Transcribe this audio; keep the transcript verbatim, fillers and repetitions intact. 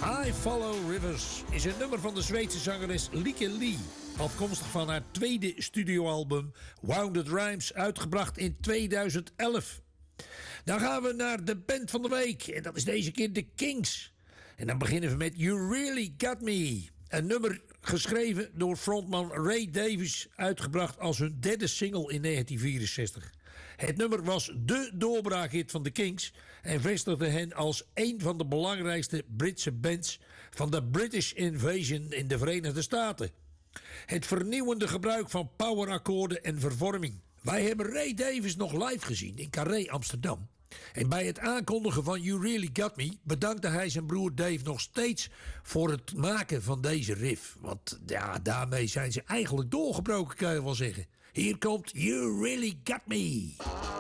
I Follow Rivers is een nummer van de Zweedse zangeres Lieke Lee. Afkomstig van haar tweede studioalbum Wounded Rhymes, uitgebracht in tweeduizend elf. Dan gaan we naar de band van de week. En dat is deze keer The Kings. En dan beginnen we met You Really Got Me. Een nummer geschreven door frontman Ray Davies, uitgebracht als hun derde single in negentien vierenzestig. Het nummer was dé doorbraakhit van de Kings en vestigde hen als een van de belangrijkste Britse bands van de British Invasion in de Verenigde Staten. Het vernieuwende gebruik van powerakkoorden en vervorming. Wij hebben Ray Davies nog live gezien in Carré Amsterdam. En bij het aankondigen van You Really Got Me bedankte hij zijn broer Dave nog steeds voor het maken van deze riff. Want ja, daarmee zijn ze eigenlijk doorgebroken, kan je wel zeggen. Hier komt You Really Got Me.